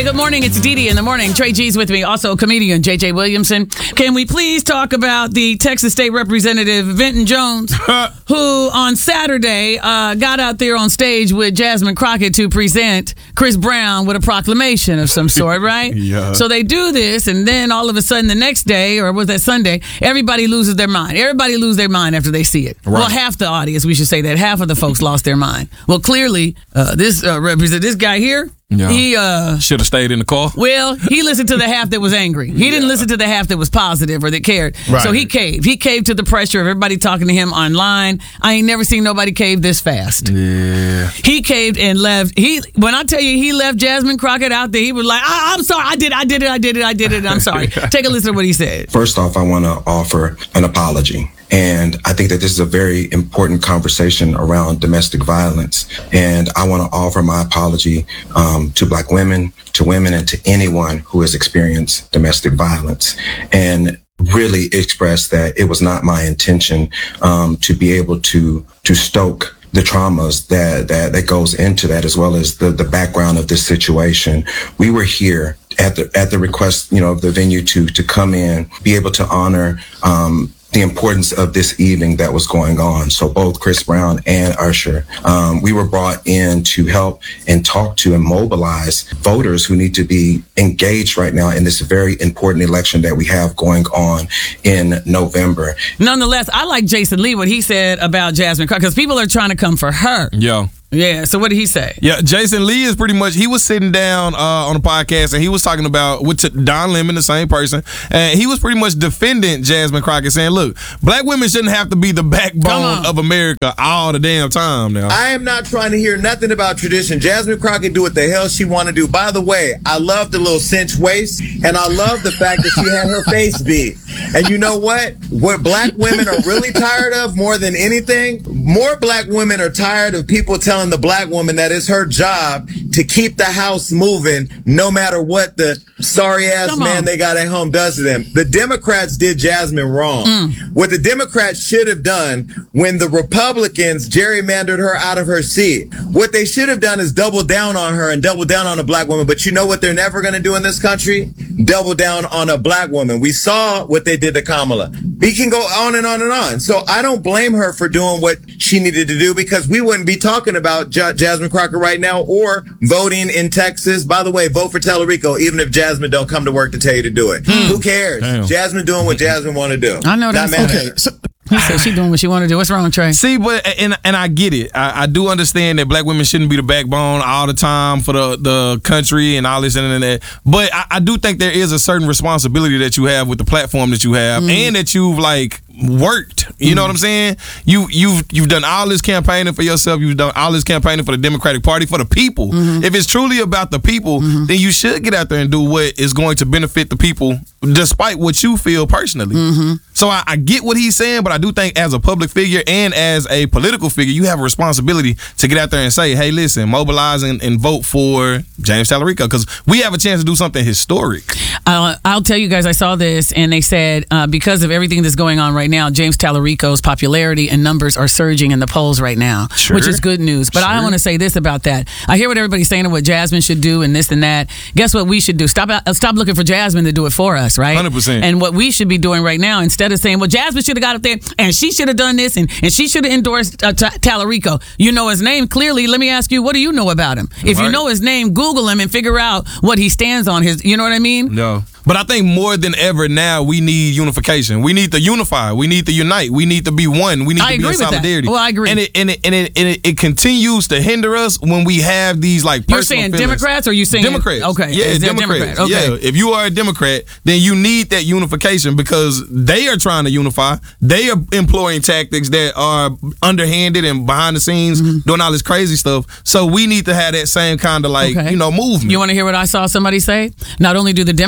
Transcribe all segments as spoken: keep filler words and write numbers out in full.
Hey, good morning. It's Dee Dee in the morning. Trey G's with me. Also, comedian J J Williamson. Can we please talk about the Texas State Representative Vinton Jones, who on Saturday uh, got out there on stage with Jasmine Crockett to present Chris Brown with a proclamation of some sort, right? Yeah. So they do this, and then all of a sudden the next day, or was that Sunday, everybody loses their mind. Everybody lose their mind after they see it. Right. Well, half the audience, we should say that. Half of the folks lost their mind. Well, clearly, uh, this uh, represent this guy here, Yeah. he... uh Should have stayed in the car. Well, he listened to the half that was angry. He didn't listen to the half that was positive or that cared. Right. So he caved. He caved to the pressure of everybody talking to him online. I ain't never seen nobody cave this fast. Yeah. He caved and left. He when I tell you he left Jasmine Crockett out there, he was like, I, I'm sorry, I did, I did it, I did it, I did it. I'm sorry. Take a listen to what he said. First off, I want to offer an apology. And I think that this is a very important conversation around domestic violence. And I want to offer my apology um, to Black women, to women, and to anyone who has experienced domestic violence. And really express that it was not my intention um, to be able to to stoke the traumas that, that that goes into that, as well as the, the background of this situation. We were here at the at the request, you know, of the venue to to come in, be able to honor um, the importance of this evening that was going on. So both Chris Brown and Usher, um, we were brought in to help and talk to and mobilize voters who need to be engaged right now in this very important election that we have going on in November. Nonetheless, I like Jason Lee, what he said about Jasmine Crockett, because people are trying to come for her. Yeah. Yeah, so what did he say? Yeah, Jason Lee is pretty much, he was sitting down uh, on the podcast and he was talking about, with Don Lemon, the same person, and he was pretty much defending Jasmine Crockett, saying, look, black women shouldn't have to be the backbone of America all the damn time now. I am not trying to hear nothing about tradition. Jasmine Crockett do what the hell she want to do. By the way, I love the little cinch waist, and I love the fact that she had her face beat. And you know what? What black women are really tired of more than anything, more black women are tired of people telling the black woman that it's her job to keep the house moving no matter what the sorry ass man they got at home does to them. The Democrats did Jasmine wrong. Mm. What the Democrats should have done when the Republicans gerrymandered her out of her seat, what they should have done is double down on her and double down on a black woman. But you know what they're never going to do in this country? Double down on a black woman. We saw what they did to Kamala. We can go on and on and on. So I don't blame her for doing what she needed to do, because we wouldn't be talking about J- Jasmine Crockett right now, or voting in Texas. By the way, vote for Tallarico, even if Jasmine don't come to work to tell you to do it. Hmm. Who cares? Damn. Jasmine doing what Jasmine want to do. I know that's okay. So, he said she doing what she want to do. What's wrong, Trey? See, but and and I get it. I, I do understand that black women shouldn't be the backbone all the time for the, the country and all this and that. But I, I do think there is a certain responsibility that you have with the platform that you have, mm. and that you've like worked. You mm. know what I'm saying? You you've you've done all this campaigning for yourself. You've done all this campaigning for the Democratic Party, for the people. Mm-hmm. If it's truly about the people, mm-hmm. then you should get out there and do what is going to benefit the people, despite what you feel personally. Mm-hmm. So I, I get what he's saying, but I do think as a public figure and as a political figure, you have a responsibility to get out there and say, hey, listen, mobilize and, and vote for James Tallarico, because we have a chance to do something historic. Uh, I'll tell you guys, I saw this, and they said uh, because of everything that's going on right now, James Tallarico's popularity and numbers are surging in the polls right now, sure. which is good news. But sure. I want to say this about that. I hear what everybody's saying and what Jasmine should do and this and that. Guess what we should do? Stop uh, stop looking for Jasmine to do it for us, right? one hundred percent. And what we should be doing right now, instead of saying, well, Jasmine should have got up there and she should have done this and, and she should have endorsed uh, T- Tallarico. You know his name clearly. Let me ask you, what do you know about him? If right. you know his name, Google him and figure out what he stands on. His, you know what I mean? No. But I think more than ever now, we need unification. We need to unify. We need to unite. We need to be one. We need I to be in solidarity. That. Well, I agree. And it and it and it, and it, it continues to hinder us when we have these like personal You're saying feelings. Democrats, or are you saying Democrats? Okay, yeah, Democrats. Democrat? Okay. Yeah, if you are a Democrat, then you need that unification, because they are trying to unify. They are employing tactics that are underhanded and behind the scenes, mm-hmm. doing all this crazy stuff. So we need to have that same kind of like okay. you know movement. You want to hear what I saw somebody say? Not only do the Democrats need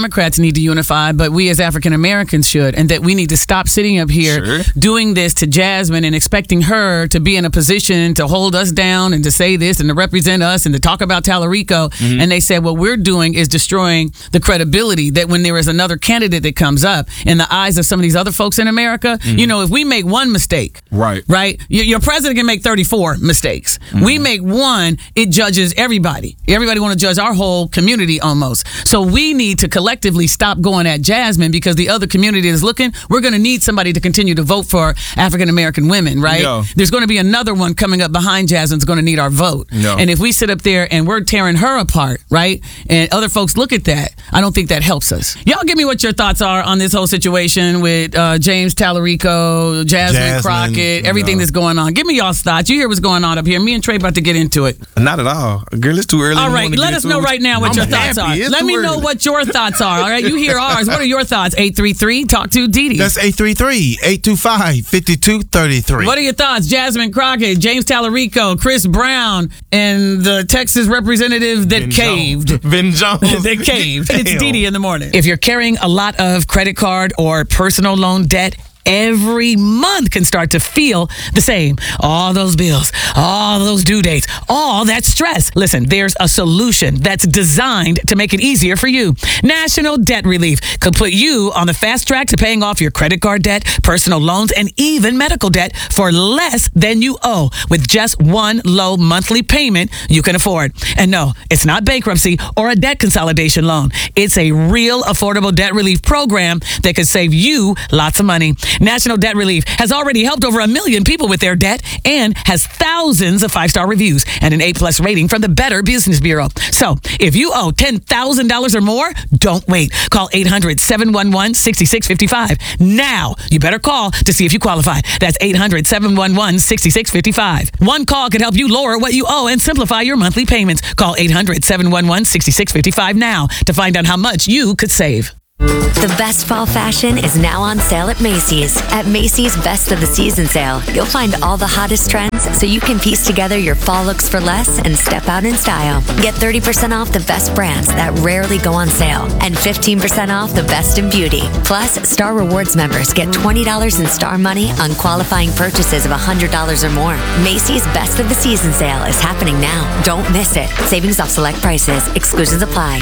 need to unify, but we as African Americans should, and that we need to stop sitting up here Sure. doing this to Jasmine and expecting her to be in a position to hold us down and to say this and to represent us and to talk about Tallarico. Mm-hmm. And they said what we're doing is destroying the credibility that when there is another candidate that comes up in the eyes of some of these other folks in America, Mm-hmm. you know, if we make one mistake, Right. right, your, your president can make thirty-four mistakes. Mm-hmm. We make one, it judges everybody. Everybody want to judge our whole community almost. So we need to collectively stop going at Jasmine because the other community is looking. We're going to need somebody to continue to vote for African American women, right? Yeah. There's going to be another one coming up behind Jasmine's going to need our vote. Yeah. And if we sit up there and we're tearing her apart, right, and other folks look at that, I don't think that helps us. Y'all give me what your thoughts are on this whole situation with uh, James Tallarico, Jasmine, Jasmine, Crockett, everything yeah. that's going on. Give me y'all's thoughts. You hear what's going on up here. Me and Trey about to get into it. Not at all. Girl, it's too early. All in the right, morning to let get us into know it. right now what I'm your thoughts happy. are. It's Let too me know early. what your thoughts are. All right, you hear ours. What are your thoughts? eight three three, talk to Didi. That's eight three three, eight two five, five two three three. What are your thoughts? Jasmine Crockett, James Tallarico, Chris Brown, and the Texas representative that Ben caved. Jones. Ben Jones. They caved. It's Damn. Didi in the morning. If you're carrying a lot of credit card or personal loan debt, every month can start to feel the same. All those bills, all those due dates, all that stress. Listen, there's a solution that's designed to make it easier for you. National Debt Relief could put you on the fast track to paying off your credit card debt, personal loans, and even medical debt for less than you owe with just one low monthly payment you can afford. And no, it's not bankruptcy or a debt consolidation loan. It's a real affordable debt relief program that could save you lots of money. National Debt Relief has already helped over a million people with their debt and has thousands of five-star reviews and an A-plus rating from the Better Business Bureau. So if you owe ten thousand dollars or more, don't wait. Call eight hundred, seven one one, six six five five. Now, you better call to see if you qualify. That's eight hundred, seven one one, six six five five. One call could help you lower what you owe and simplify your monthly payments. Call eight hundred, seven one one, six six five five now to find out how much you could save. The best fall fashion is now on sale at Macy's. At Macy's Best of the Season sale, you'll find all the hottest trends so you can piece together your fall looks for less and step out in style. Get thirty percent off the best brands that rarely go on sale and fifteen percent off the best in beauty. Plus, Star Rewards members get twenty dollars in Star Money on qualifying purchases of one hundred dollars or more. Macy's Best of the Season sale is happening now. Don't miss it. Savings off select prices. Exclusions apply.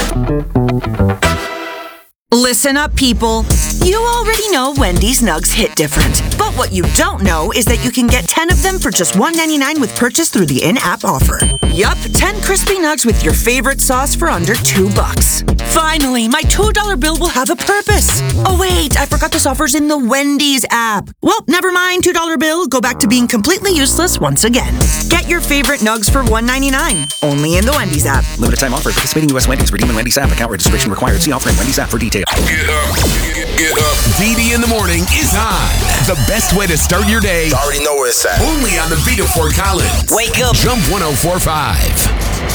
Listen up, people. You already know Wendy's Nugs hit different. But what you don't know is that you can get ten of them for just one ninety-nine with purchase through the in-app offer. Yup, ten crispy nugs with your favorite sauce for under two bucks. Finally, my two dollar bill will have a purpose. Oh wait, I forgot this offer's in the Wendy's app. Well, never mind, two dollar bill. Go back to being completely useless once again. Get your favorite nugs for one ninety-nine. Only in the Wendy's app. Limited time offer. Participating U S Wendy's. Redeem in Wendy's app. Account registration required. See offer in Wendy's app for details. Get up. Get, get up. Didi in the morning is on. The best way to start your day. You already know where it's at. Only on the beat of Fort Collins. Wake up. Jump one oh four point five.